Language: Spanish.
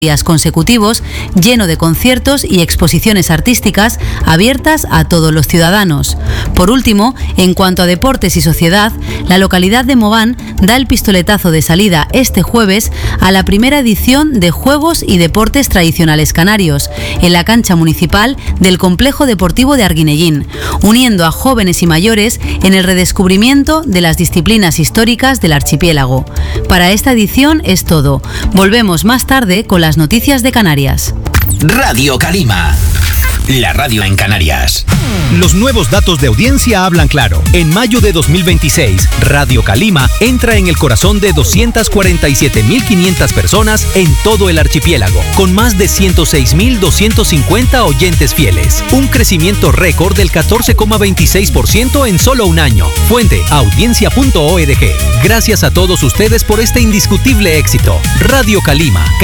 días consecutivos, lleno de conciertos y exposiciones artísticas abiertas a todos los ciudadanos. Por último, en cuanto a deportes y sociedad, la localidad de Mován da el pistoletazo de salida este jueves a la primera edición de Juegos y Deportes Tradicionales Canarios, en la cancha municipal del Complejo Deportivo de Arguinellín, uniendo a jóvenes y mayores en el redescubrimiento de las disciplinas históricas del archipiélago. Para esta edición es todo. Volvemos más tarde con las noticias de Canarias. Radio Calima, la radio en Canarias. Los nuevos datos de audiencia hablan claro. En mayo de 2026, Radio Calima entra en el corazón de 247.500 personas en todo el archipiélago, con más de 106.250 oyentes fieles. Un crecimiento récord del 14,26% en solo un año. Fuente, audiencia.org. Gracias a todos ustedes por este indiscutible éxito. Radio Calima.